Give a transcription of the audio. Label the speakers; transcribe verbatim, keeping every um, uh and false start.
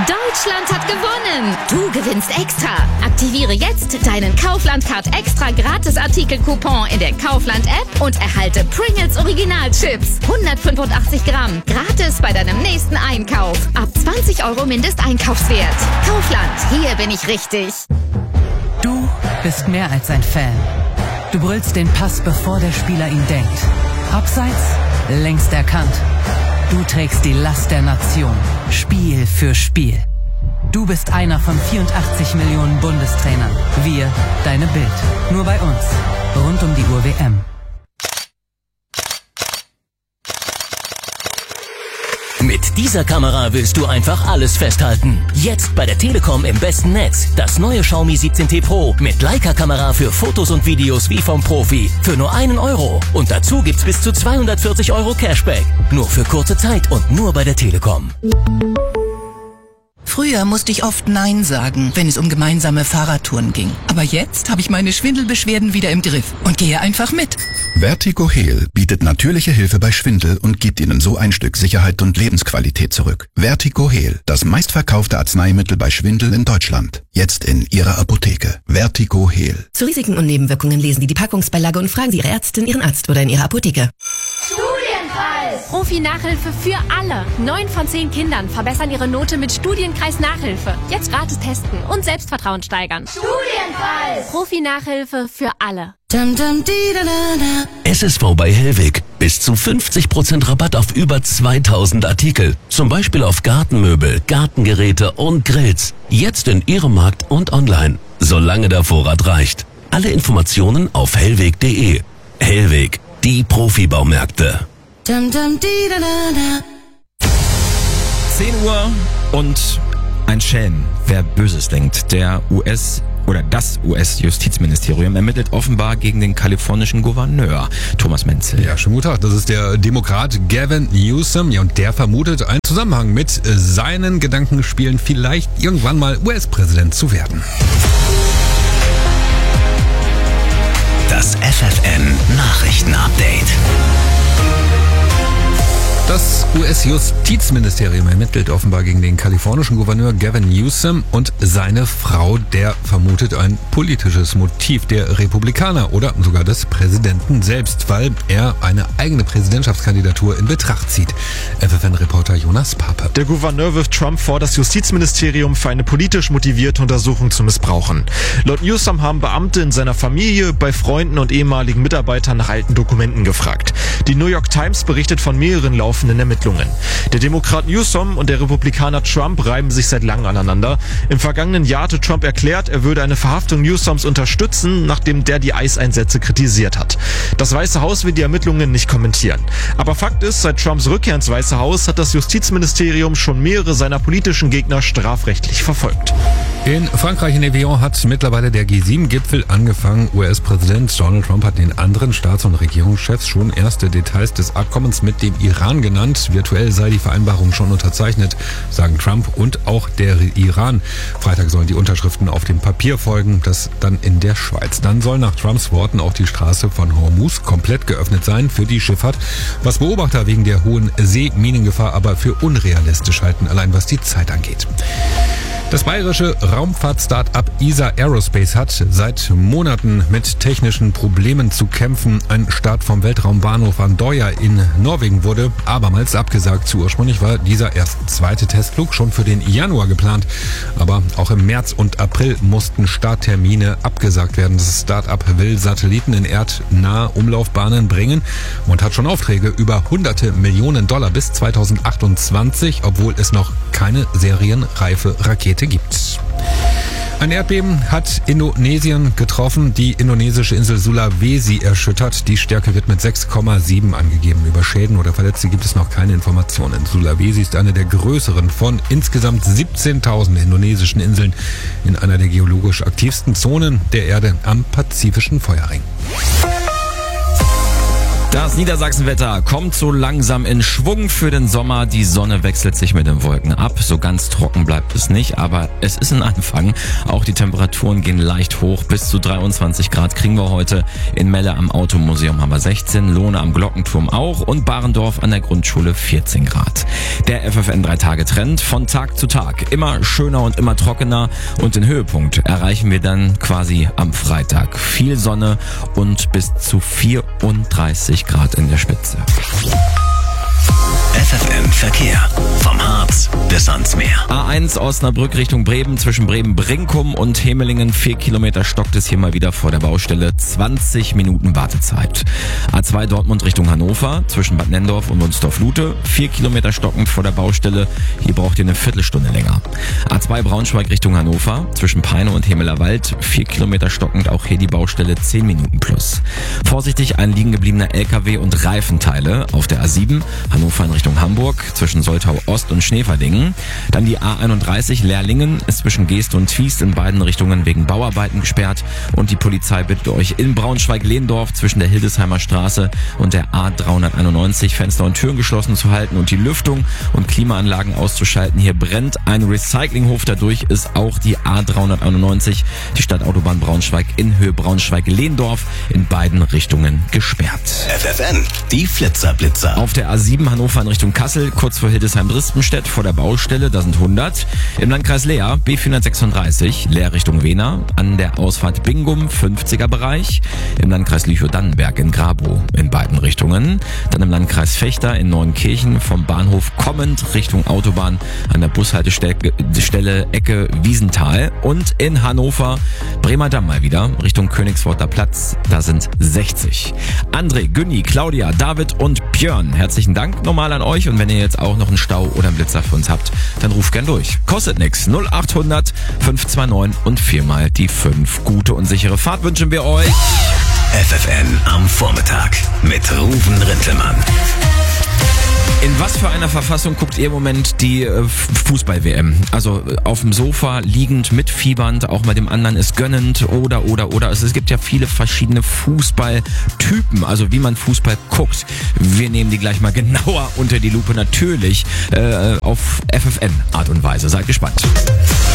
Speaker 1: Deutschland hat gewonnen! Du gewinnst extra! Aktiviere jetzt deinen Kaufland-Card extra Gratis-Artikel-Coupon in der Kaufland-App und erhalte Pringles Original-Chips. hundertfünfundachtzig Gramm. Gratis bei deinem nächsten Einkauf. Ab zwanzig Euro Mindesteinkaufswert. Kaufland, hier bin ich richtig.
Speaker 2: Du bist mehr als ein Fan. Du brüllst den Pass, bevor der Spieler ihn denkt. Abseits, längst erkannt. Du trägst die Last der Nation, Spiel für Spiel. Du bist einer von vierundachtzig Millionen Bundestrainern. Wir, deine Bild. Nur bei uns. Rund um die Uhr W M.
Speaker 3: Mit dieser Kamera willst du einfach alles festhalten. Jetzt bei der Telekom im besten Netz. Das neue Xiaomi siebzehn T Pro mit Leica-Kamera für Fotos und Videos wie vom Profi. Für nur einen Euro. Und dazu gibt's bis zu zweihundertvierzig Euro Cashback. Nur für kurze Zeit und nur bei der Telekom.
Speaker 4: Früher musste ich oft Nein sagen, wenn es um gemeinsame Fahrradtouren ging. Aber jetzt habe ich meine Schwindelbeschwerden wieder im Griff und gehe einfach mit.
Speaker 5: Vertigo Heal bietet natürliche Hilfe bei Schwindel und gibt Ihnen so ein Stück Sicherheit und Lebensqualität zurück. Vertigo Heal, das meistverkaufte Arzneimittel bei Schwindel in Deutschland. Jetzt in Ihrer Apotheke. Vertigo Heal.
Speaker 6: Zu Risiken und Nebenwirkungen lesen Sie die Packungsbeilage und fragen Sie Ihre Ärztin, Ihren Arzt oder in Ihrer Apotheke.
Speaker 7: Studienkreis! Profi-Nachhilfe für alle. Neun von zehn Kindern verbessern ihre Note mit Studienkreis-Nachhilfe. Jetzt gratis testen und Selbstvertrauen steigern. Studienkreis! Profi-Nachhilfe für alle.
Speaker 8: S S V bei Hellweg. Bis zu fünfzig Prozent Rabatt auf über zweitausend Artikel. Zum Beispiel auf Gartenmöbel, Gartengeräte und Grills. Jetzt in Ihrem Markt und online. Solange der Vorrat reicht. Alle Informationen auf hellweg punkt de. Hellweg, die Profibaumärkte.
Speaker 9: zehn Uhr und ein Schelm, wer Böses denkt. Der U S oder das U S-Justizministerium ermittelt offenbar gegen den kalifornischen Gouverneur Thomas Menzel.
Speaker 10: Ja, schönen guten Tag. Das ist der Demokrat Gavin Newsom. Ja, und der vermutet einen Zusammenhang mit seinen Gedankenspielen, vielleicht irgendwann mal U S-Präsident zu werden.
Speaker 8: Das F F N-Nachrichten-Update.
Speaker 10: Das U S-Justizministerium ermittelt offenbar gegen den kalifornischen Gouverneur Gavin Newsom und seine Frau, der vermutet ein politisches Motiv der Republikaner oder sogar des Präsidenten selbst, weil er eine eigene Präsidentschaftskandidatur in Betracht zieht. F F N-Reporter Jonas Pape.
Speaker 11: Der Gouverneur wirft Trump vor, das Justizministerium für eine politisch motivierte Untersuchung zu missbrauchen. Laut Newsom haben Beamte in seiner Familie, bei Freunden und ehemaligen Mitarbeitern nach alten Dokumenten gefragt. Die New York Times berichtet von mehreren laufenden Ermittlungen. Der Demokrat Newsom und der Republikaner Trump reiben sich seit langem aneinander. Im vergangenen Jahr hatte Trump erklärt, er würde eine Verhaftung Newsoms unterstützen, nachdem der die I C E-Einsätze kritisiert hat. Das Weiße Haus will die Ermittlungen nicht kommentieren. Aber Fakt ist, seit Trumps Rückkehr ins Weiße Haus hat das Justizministerium schon mehrere seiner politischen Gegner strafrechtlich verfolgt.
Speaker 10: In Frankreich in Evian hat mittlerweile der G sieben Gipfel angefangen. U S-Präsident Donald Trump hat den anderen Staats- und Regierungschefs schon erste Details des Abkommens mit dem Iran genannt. Virtuell sei die Vereinbarung schon unterzeichnet, sagen Trump und auch der Iran. Freitag sollen die Unterschriften auf dem Papier folgen, das dann in der Schweiz. Dann soll nach Trumps Worten auch die Straße von Hormuz komplett geöffnet sein für die Schifffahrt, was Beobachter wegen der hohen Seeminengefahr aber für unrealistisch halten, allein was die Zeit angeht. Das bayerische Raumfahrt-Start-up E S A Aerospace hat seit Monaten mit technischen Problemen zu kämpfen. Ein Start vom Weltraumbahnhof Andøya in Norwegen wurde abermals abgesagt. Ursprünglich war dieser erst zweite Testflug schon für den Januar geplant. Aber auch im März und April mussten Starttermine abgesagt werden. Das Start-up will Satelliten in erdnahe Umlaufbahnen bringen und hat schon Aufträge über hunderte Millionen Dollar bis zweitausendachtundzwanzig, obwohl es noch keine serienreife Rakete gibt. Ein Erdbeben hat Indonesien getroffen, die indonesische Insel Sulawesi erschüttert. Die Stärke wird mit sechs Komma sieben angegeben. Über Schäden oder Verletzte gibt es noch keine Informationen. Sulawesi ist eine der größeren von insgesamt siebzehntausend indonesischen Inseln in einer der geologisch aktivsten Zonen der Erde am Pazifischen Feuerring.
Speaker 9: Das Niedersachsenwetter kommt so langsam in Schwung für den Sommer. Die Sonne wechselt sich mit den Wolken ab. So ganz trocken bleibt es nicht, aber es ist ein Anfang. Auch die Temperaturen gehen leicht hoch. Bis zu dreiundzwanzig Grad kriegen wir heute. In Melle am Automuseum haben wir sechzehn, Lohne am Glockenturm auch und Barendorf an der Grundschule vierzehn Grad. Der F F N drei Tage Trend von Tag zu Tag. Immer schöner und immer trockener und den Höhepunkt erreichen wir dann quasi am Freitag. Viel Sonne und bis zu vierunddreißig Grad in der Spitze.
Speaker 3: F F M Verkehr. Vom Harz bis ans Meer.
Speaker 9: A eins Osnabrück Richtung Bremen, zwischen Bremen-Brinkum und Hemelingen. Vier Kilometer stockt es hier mal wieder vor der Baustelle. zwanzig Minuten Wartezeit. A zwei Dortmund Richtung Hannover, zwischen Bad Nendorf und Wunstorf-Lute. Vier Kilometer stockend vor der Baustelle. Hier braucht ihr eine Viertelstunde länger. A zwei Braunschweig Richtung Hannover, zwischen Peine und Hemelerwald. Vier Kilometer stockend, auch hier die Baustelle. zehn Minuten plus. Vorsichtig, ein liegen gebliebener L K W und Reifenteile auf der A sieben. Hannover in Richtung Hamburg, zwischen Soltau Ost und Schneverdingen. Dann die A einunddreißig Lehrlingen ist zwischen Geest und Twiest in beiden Richtungen wegen Bauarbeiten gesperrt. Und die Polizei bittet euch in Braunschweig-Lehndorf zwischen der Hildesheimer Straße und der A dreihunderteinundneunzig Fenster und Türen geschlossen zu halten und die Lüftung und Klimaanlagen auszuschalten. Hier brennt ein Recyclinghof, dadurch ist auch die A dreihunderteinundneunzig, die Stadtautobahn Braunschweig in Höhe Braunschweig-Lehndorf, in beiden Richtungen gesperrt.
Speaker 3: F F N, die Flitzerblitzer.
Speaker 9: Auf der A sieben Hannover in Richtung Kassel, kurz vor Hildesheim-Drispenstedt vor der Baustelle, da sind hundert. Im Landkreis Leer B vierhundertsechsunddreißig, Leer Richtung Wehner, an der Ausfahrt Bingum, fünfziger Bereich. Im Landkreis Lüchow-Dannenberg in Grabow in beiden Richtungen. Dann im Landkreis Fechter in Neunkirchen vom Bahnhof kommend Richtung Autobahn an der Bushaltestelle Ecke Wiesenthal. Und in Hannover Bremer Damm mal wieder Richtung Königsworter Platz, da sind sechzig. André, Günni, Claudia, David und Björn, herzlichen Dank nochmal an euch, und wenn ihr jetzt auch noch einen Stau oder einen Blitzer für uns habt, dann ruft gern durch. Kostet nix. null achthundert fünf zwei neun und viermal die fünf. Gute und sichere Fahrt wünschen wir euch.
Speaker 3: F F N am Vormittag mit Ruven Rintelmann.
Speaker 9: In was für einer Verfassung guckt ihr im Moment die äh, Fußball-W M? Also äh, auf dem Sofa, liegend, mitfiebernd, auch mal dem anderen es gönnend oder, oder, oder. Also es gibt ja viele verschiedene Fußballtypen, also wie man Fußball guckt. Wir nehmen die gleich mal genauer unter die Lupe, natürlich äh, auf F F N Art und Weise. Seid gespannt.